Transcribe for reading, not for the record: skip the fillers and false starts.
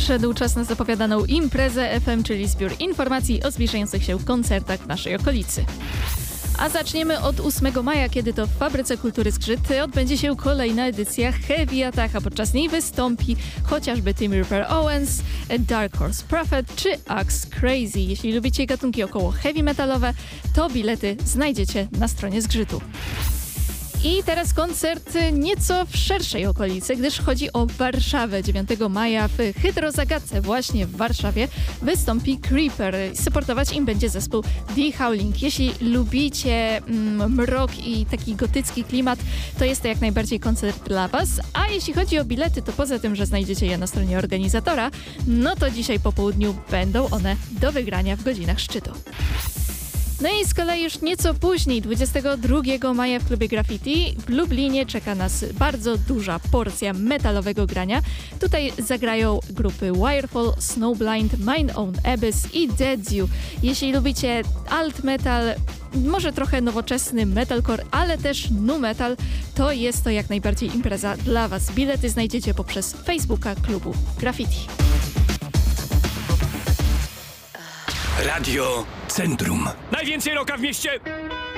Nadszedł czas na zapowiadaną imprezę FM, czyli zbiór informacji o zbliżających się koncertach w naszej okolicy. A zaczniemy od 8 maja, kiedy to w Fabryce Kultury Zgrzyt odbędzie się kolejna edycja Heavy Attack, a podczas niej wystąpi chociażby Tim Ripper Owens, Dark Horse Prophet czy Axe Crazy. Jeśli lubicie gatunki około heavy metalowe, to bilety znajdziecie na stronie Zgrzytu. I teraz koncert nieco w szerszej okolicy, gdyż chodzi o Warszawę. 9 maja w Hydrozagadce właśnie w Warszawie wystąpi Creeper. Supportować im będzie zespół The Howling. Jeśli lubicie mrok i taki gotycki klimat, to jest to jak najbardziej koncert dla Was. A jeśli chodzi o bilety, to poza tym, że znajdziecie je na stronie organizatora, no to dzisiaj po południu będą one do wygrania w godzinach szczytu. No i z kolei już nieco później, 22 maja w klubie Graffiti w Lublinie czeka nas bardzo duża porcja metalowego grania. Tutaj zagrają grupy Wirefall, Snowblind, Mine Own Abyss i Dead You. Jeśli lubicie alt metal, może trochę nowoczesny metalcore, ale też nu metal, to jest to jak najbardziej impreza dla Was. Bilety znajdziecie poprzez Facebooka klubu Graffiti. Radio Centrum. Najwięcej rocka w mieście!